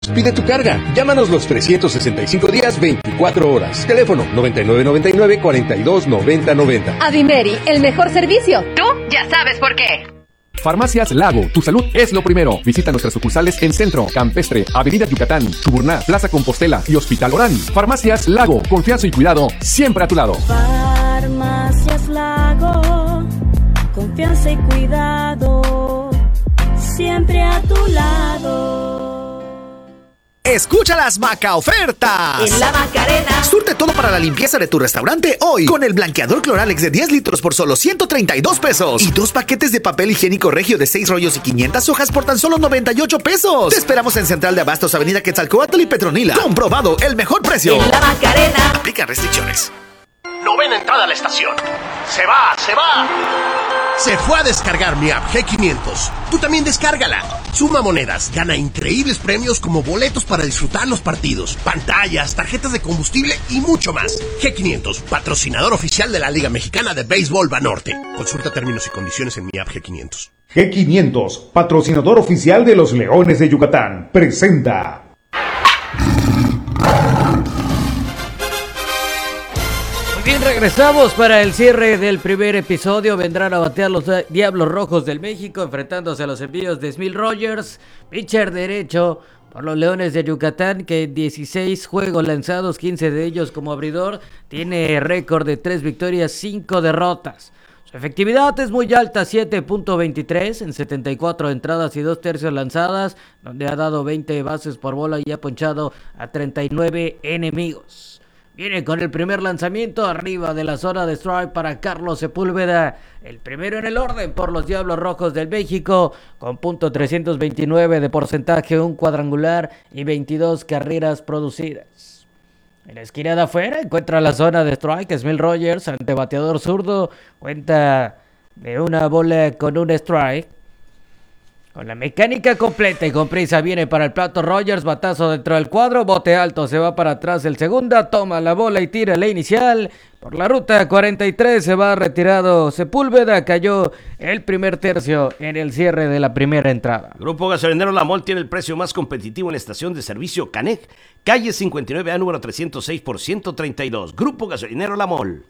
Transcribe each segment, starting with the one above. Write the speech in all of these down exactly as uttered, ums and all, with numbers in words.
Pide tu carga. Llámanos los trescientos sesenta y cinco días, veinticuatro horas. Teléfono noventa y nueve noventa y nueve, cuarenta y dos noventa noventa. Adimeri, el mejor servicio. Tú ya sabes por qué. Farmacias Lago, tu salud es lo primero. Visita nuestras sucursales en Centro, Campestre, Avenida Yucatán, Tuburná, Plaza Compostela y Hospital Orán. Farmacias Lago, confianza y cuidado siempre a tu lado. Farmacias Lago, confianza y cuidado siempre a tu lado. Escucha las Maca ofertas. En la Macarena. Surte todo para la limpieza de tu restaurante hoy con el blanqueador Cloralex de diez litros por solo ciento treinta y dos pesos y dos paquetes de papel higiénico Regio de seis rollos y quinientas hojas por tan solo noventa y ocho pesos. Te esperamos en Central de Abastos, Avenida Quetzalcóatl y Petronila. Comprobado, el mejor precio. En la Macarena. Aplican restricciones. Novena entrada a la estación. Se va, se va. Se fue a descargar mi app G quinientos. Tú también descárgala. Suma monedas, gana increíbles premios como boletos para disfrutar los partidos, pantallas, tarjetas de combustible y mucho más. G quinientos, patrocinador oficial de la Liga Mexicana de Béisbol Banorte. Consulta términos y condiciones en mi app G quinientos. G quinientos, patrocinador oficial de los Leones de Yucatán, presenta. Bien, regresamos para el cierre del primer episodio. Vendrán a batear los Diablos Rojos del México, enfrentándose a los envíos de Smil Rogers, pitcher derecho por los Leones de Yucatán, que en dieciséis juegos lanzados, quince de ellos como abridor, tiene récord de tres victorias, cinco derrotas. Su efectividad es muy alta, siete punto veintitrés en setenta y cuatro entradas y dos tercios lanzadas, donde ha dado veinte bases por bola y ha ponchado a treinta y nueve enemigos. Viene con el primer lanzamiento arriba de la zona de strike para Carlos Sepúlveda, el primero en el orden por los Diablos Rojos del México, con punto trescientos veintinueve de porcentaje, un cuadrangular y veintidós carreras producidas. En la esquina de afuera encuentra la zona de strike Smil Rogers, ante bateador zurdo, cuenta de una bola con un strike. Con la mecánica completa y con prisa viene para el plato Rogers, batazo dentro del cuadro, bote alto, se va para atrás el segunda, toma la bola y tira la inicial. Por la ruta cuarenta y tres se va retirado Sepúlveda, cayó el primer tercio en el cierre de la primera entrada. Grupo Gasolinero La Mol tiene el precio más competitivo en la estación de servicio Canec, calle cincuenta y nueve A, número trescientos seis por ciento treinta y dos. Grupo Gasolinero La Mol.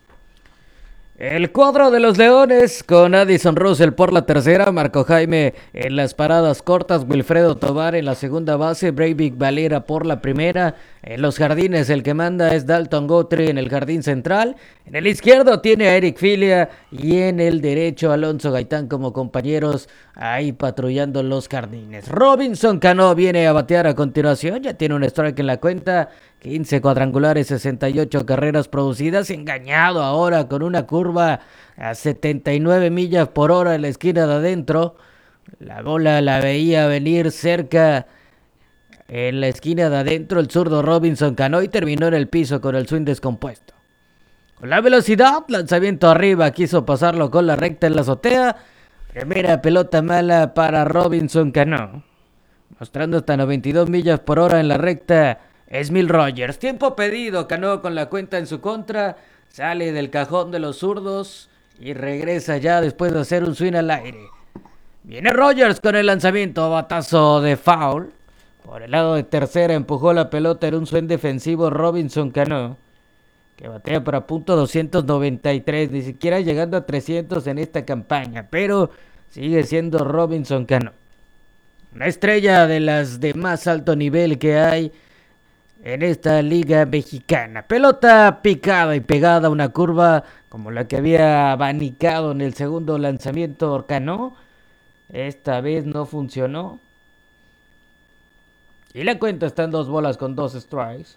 El cuadro de los Leones con Addison Russell por la tercera, Marco Jaime en las paradas cortas, Wilfredo Tovar en la segunda base, Breivik Valera por la primera. En los jardines el que manda es Dalton Guthrie en el jardín central. En el izquierdo tiene a Eric Filia y en el derecho Alonso Gaitán como compañeros ahí patrullando los jardines. Robinson Cano viene a batear a continuación, ya tiene un strike en la cuenta. quince cuadrangulares, sesenta y ocho carreras producidas, engañado ahora con una curva a setenta y nueve millas por hora en la esquina de adentro. La bola la veía venir cerca en la esquina de adentro el zurdo Robinson Cano y terminó en el piso con el swing descompuesto. Con la velocidad, lanzamiento arriba, quiso pasarlo con la recta en la azotea. Primera pelota mala para Robinson Cano, mostrando hasta noventa y dos millas por hora en la recta. Smil Rogers, tiempo pedido, Cano con la cuenta en su contra, sale del cajón de los zurdos y regresa ya después de hacer un swing al aire. Viene Rogers con el lanzamiento, batazo de foul. Por el lado de tercera empujó la pelota en un swing defensivo Robinson Cano, que batea para punto doscientos noventa y tres, ni siquiera llegando a trescientos en esta campaña, pero sigue siendo Robinson Cano una estrella de las de más alto nivel que hay en esta liga mexicana. Pelota picada y pegada a una curva como la que había abanicado en el segundo lanzamiento Cano. Esta vez no funcionó. Y la cuenta está en dos bolas con dos strikes.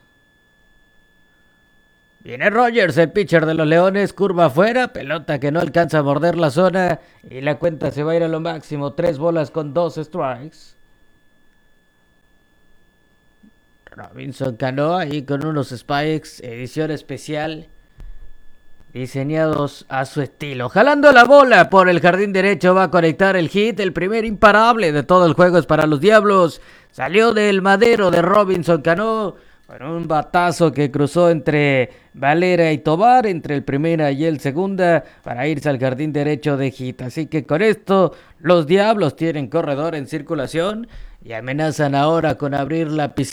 Viene Rogers, el pitcher de los Leones, curva afuera, pelota que no alcanza a morder la zona y la cuenta se va a ir a lo máximo, tres bolas con dos strikes. Robinson Cano ahí con unos spikes, edición especial, diseñados a su estilo. Jalando la bola por el jardín derecho, va a conectar el hit, el primer imparable de todo el juego es para los Diablos. Salió del madero de Robinson Cano, con un batazo que cruzó entre Valera y Tobar, entre el primera y el segunda, para irse al jardín derecho de hit. Así que con esto los Diablos tienen corredor en circulación y amenazan ahora con abrir la pizarra